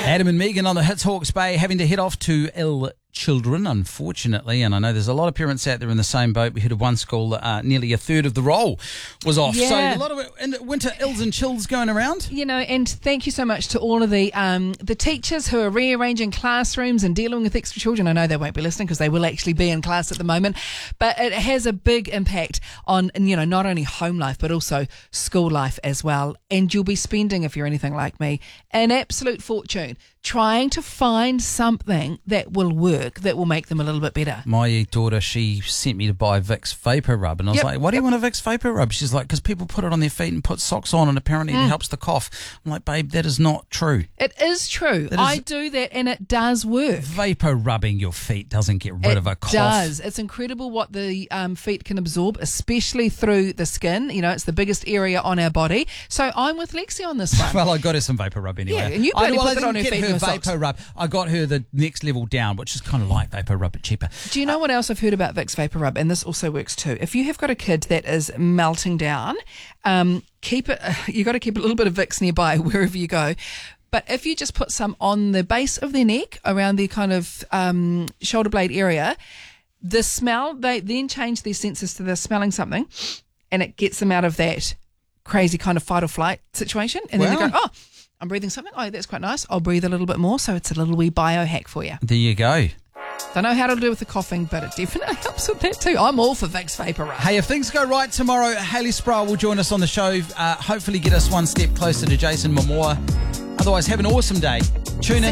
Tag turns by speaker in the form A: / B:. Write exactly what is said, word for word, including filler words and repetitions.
A: Adam and Megan on the Hits Hawke's Bay having to head off to ill children, unfortunately, and I know there's a lot of parents out there in the same boat. We heard of one school that uh, nearly a third of the roll was off.
B: Yeah.
A: So a lot of winter ills and chills going around.
B: You know, and thank you so much to all of the um, the teachers who are rearranging classrooms and dealing with extra children. I know they won't be listening because they will actually be in class at the moment, but it has a big impact on, you know, not only home life but also school life as well. And you'll be spending, if you're anything like me, an absolute fortune trying to find something that will work, that will make them a little bit better.
A: My daughter, she sent me to buy Vicks Vapor Rub, and I was
B: Yep.
A: like, why do you want a Vicks Vapor Rub? She's like, because people put it on their feet and put socks on, and apparently
B: Mm.
A: it helps the cough. I'm like, babe, that is not true.
B: It is true.
A: It is-
B: I do that and it does work.
A: Vapor rubbing your feet doesn't get rid
B: It
A: of a cough.
B: does. It's incredible what the um, feet can absorb, especially through the skin. You know, it's the biggest area on our body. So I'm with Lexi on this one.
A: Well, I got her some Vapor Rub anyway.
B: Yeah, and you
A: I,
B: probably
A: well,
B: put
A: I
B: it on
A: didn't
B: her
A: get
B: feet
A: her
B: and her
A: Vapor
B: socks.
A: Rub. I got her the next level down, which is kind of like Vapor Rub, but cheaper.
B: Do you know what else I've heard about Vicks Vapor Rub? And this also works too. If you have got a kid that is melting down, um, keep it. Uh, you got to keep a little bit of Vicks nearby wherever you go. But if you just put some on the base of their neck, around the kind of um, shoulder blade area, the smell, they then change their senses to they're smelling something, and it gets them out of that crazy kind of fight or flight situation. And then
A: Wow.
B: they go, oh, I'm breathing something. Oh, that's quite nice. I'll breathe a little bit more. So it's a little wee biohack for you.
A: There you go.
B: Don't know how to do with the coughing, but it definitely helps with that too. I'm all for Vicks Vapor Rub.
A: Hey, if things go right tomorrow, Hayley Sproul will join us on the show. Uh, hopefully get us one step closer to Jason Momoa. Otherwise, have an awesome day. Tune in.